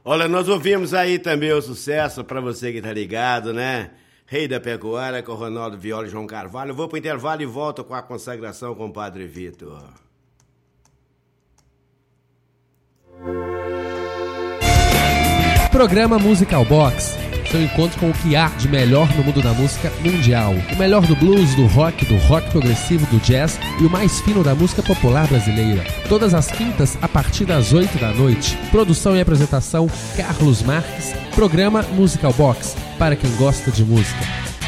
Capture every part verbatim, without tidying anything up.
Olha, nós ouvimos aí também o sucesso, pra você que tá ligado, né? Rei da Pecuária, com o Ronaldo Viola e João Carvalho. Eu vou pro intervalo e volto com a consagração com o Padre Vitor. Programa Musical Box. Seu encontro com o que há de melhor no mundo da música mundial. O melhor do blues, do rock, do rock progressivo, do jazz e o mais fino da música popular brasileira. Todas as quintas, a partir das oito da noite. Produção e apresentação, Carlos Marques. Programa Musical Box, para quem gosta de música.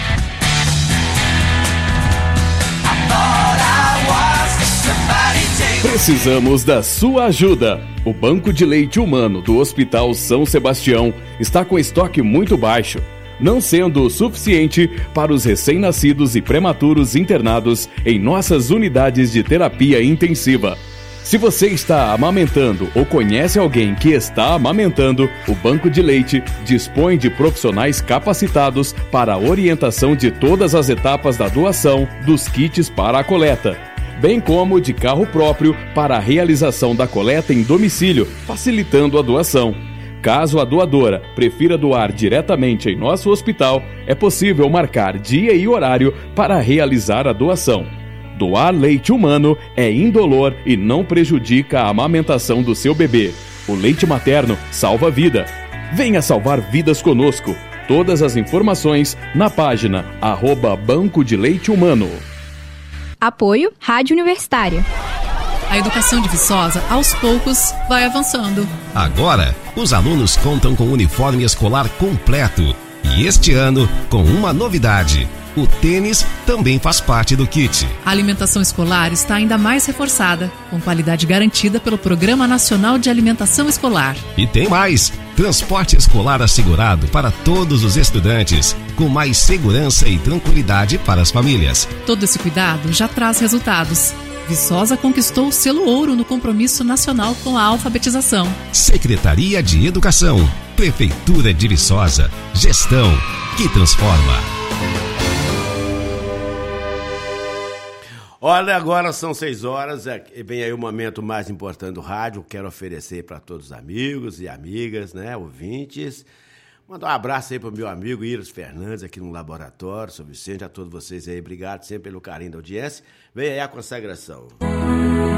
Precisamos da sua ajuda. O Banco de Leite Humano do Hospital São Sebastião está com estoque muito baixo, não sendo o suficiente para os recém-nascidos e prematuros internados em nossas unidades de terapia intensiva. Se você está amamentando ou conhece alguém que está amamentando, o Banco de Leite dispõe de profissionais capacitados para a orientação de todas as etapas da doação dos kits para a coleta, bem como de carro próprio para a realização da coleta em domicílio, facilitando a doação. Caso a doadora prefira doar diretamente em nosso hospital, é possível marcar dia e horário para realizar a doação. Doar leite humano é indolor e não prejudica a amamentação do seu bebê. O leite materno salva vida. Venha salvar vidas conosco. Todas as informações na página arroba Banco de Leite Humano. Apoio Rádio Universitária. A educação de Viçosa, aos poucos, vai avançando. Agora, os alunos contam com uniforme escolar completo. E este ano, com uma novidade. O tênis também faz parte do kit. A alimentação escolar está ainda mais reforçada, com qualidade garantida pelo Programa Nacional de Alimentação Escolar. E tem mais! Transporte escolar assegurado para todos os estudantes, com mais segurança e tranquilidade para as famílias. Todo esse cuidado já traz resultados. Viçosa conquistou o selo ouro no compromisso nacional com a alfabetização. Secretaria de Educação, Prefeitura de Viçosa, gestão que transforma. Olha, agora são seis horas, e vem aí o momento mais importante do rádio. Quero oferecer para todos os amigos e amigas, né, ouvintes. Mandar um abraço aí para o meu amigo Iris Fernandes, aqui no laboratório, São Vicente, a todos vocês aí. Obrigado sempre pelo carinho da audiência. Vem aí a consagração.